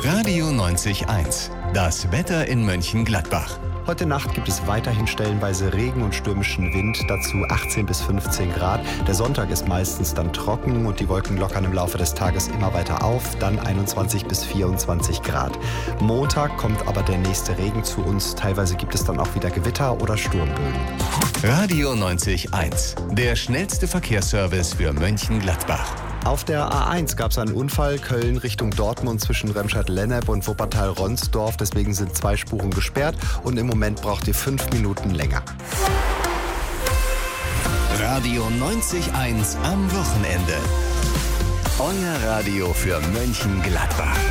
Radio 90.1. Das Wetter in Mönchengladbach. Heute Nacht gibt es weiterhin stellenweise Regen und stürmischen Wind, dazu 18 bis 15 Grad. Der Sonntag ist meistens dann trocken und die Wolken lockern im Laufe des Tages immer weiter auf, dann 21 bis 24 Grad. Montag kommt aber der nächste Regen zu uns, teilweise gibt es dann auch wieder Gewitter oder Sturmböen. Radio 90.1. Der schnellste Verkehrsservice für Mönchengladbach. Auf der A1 gab es einen Unfall, Köln Richtung Dortmund zwischen Remscheid-Lennep und Wuppertal-Ronsdorf. Deswegen sind 2 Spuren gesperrt und im Moment braucht ihr 5 Minuten länger. Radio 90.1 am Wochenende. Euer Radio für Mönchengladbach.